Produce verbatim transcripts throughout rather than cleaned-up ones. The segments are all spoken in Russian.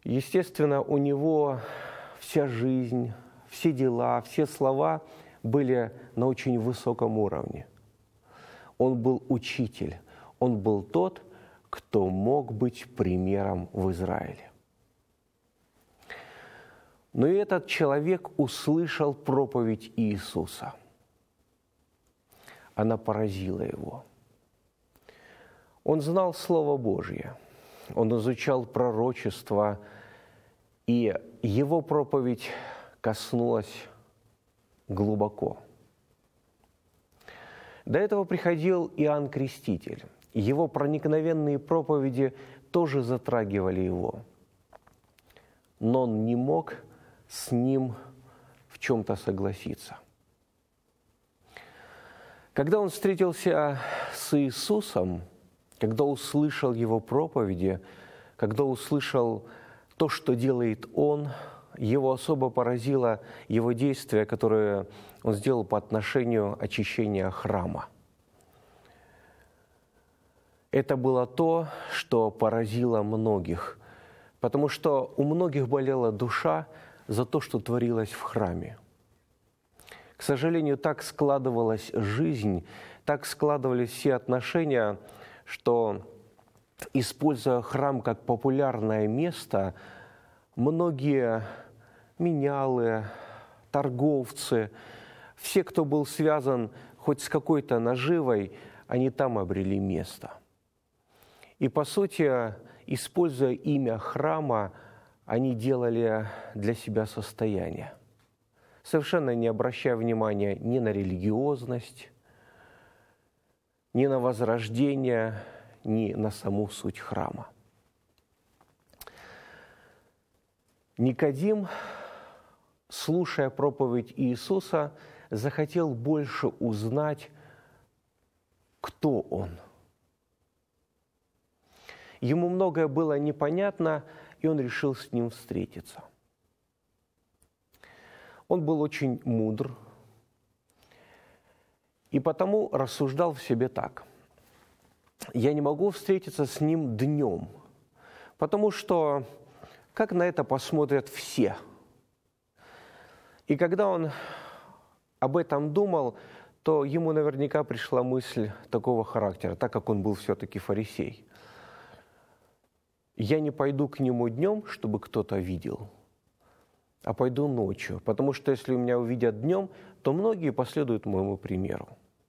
Естественно, у него вся жизнь, все дела, все слова были на очень высоком уровне. Он был учитель, он был тот, кто мог быть примером в Израиле. Но и этот человек услышал проповедь Иисуса. Она поразила его. Он знал Слово Божье, он изучал пророчества, и его проповедь коснулась глубоко. До этого приходил Иоанн Креститель. Его проникновенные проповеди тоже затрагивали его. Но он не мог с ним в чем-то согласиться. Когда он встретился с Иисусом, когда услышал его проповеди, когда услышал то, что делает он, его особо поразило его действие, которое он сделал по отношению очищения храма. Это было то, что поразило многих, потому что у многих болела душа за то, что творилось в храме. К сожалению, так складывалась жизнь, так складывались все отношения, что, используя храм как популярное место, многие менялы, торговцы, все, кто был связан хоть с какой-то наживой, они там обрели место. И, по сути, используя имя храма, они делали для себя состояние, совершенно не обращая внимания ни на религиозность, ни на возрождение, ни на саму суть храма. Никодим, слушая проповедь Иисуса, захотел больше узнать, кто Он. Ему многое было непонятно, и он решил с ним встретиться. Он был очень мудр, и потому рассуждал в себе так: я не могу встретиться с ним днем, потому что как на это посмотрят все? И когда он об этом думал, то ему наверняка пришла мысль такого характера, так как он был все-таки фарисей. Я не пойду к нему днем, чтобы кто-то видел, а пойду ночью, потому что если меня увидят днем, то многие последуют моему примеру.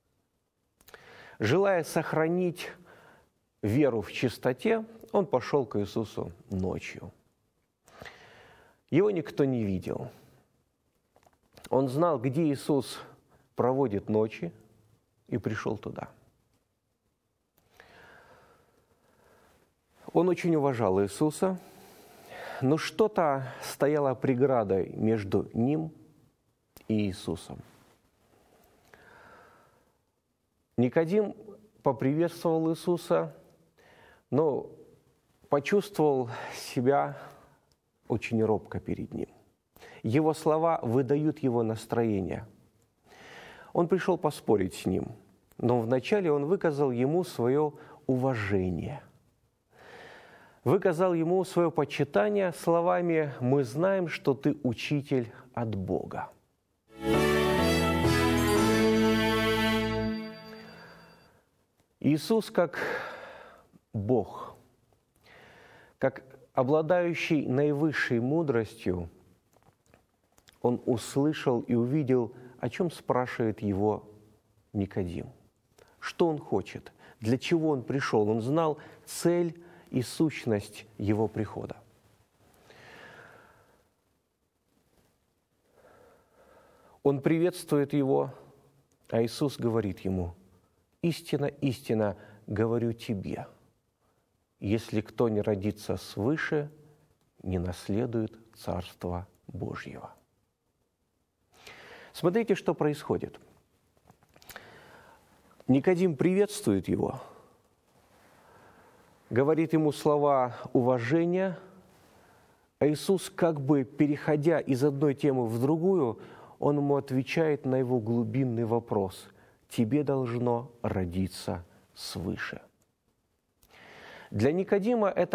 Желая сохранить веру в чистоте, он пошел к Иисусу ночью. Его никто не видел. Он знал, где Иисус проводит ночи, и пришел туда. Он очень уважал Иисуса, но что-то стояло преградой между ним и Иисусом. Никодим поприветствовал Иисуса, но почувствовал себя очень робко перед ним. Его слова выдают его настроение. Он пришел поспорить с ним, но вначале он выказал ему свое уважение. Выказал ему свое почитание словами: «Мы знаем, что ты учитель от Бога». Иисус, как Бог, как обладающий наивысшей мудростью, он услышал и увидел, о чем спрашивает его Никодим. Что он хочет, для чего он пришел. Он знал цель и сущность его прихода. Он приветствует его, а Иисус говорит ему: «Истинно, истинно говорю тебе, если кто не родится свыше, не наследует Царство Божьего». Смотрите, что происходит. Никодим приветствует его, говорит ему слова уважения, а Иисус, как бы переходя из одной темы в другую, он ему отвечает на его глубинный вопрос: «Тебе должно родиться свыше». Для Никодима это